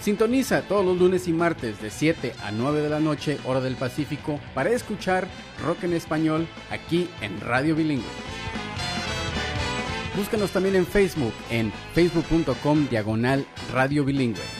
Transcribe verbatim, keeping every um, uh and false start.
Sintoniza todos los lunes y martes de siete a nueve de la noche, hora del Pacífico, para escuchar rock en español aquí en Radio Bilingüe. Búscanos también en Facebook en facebook punto com diagonal Radio Bilingüe.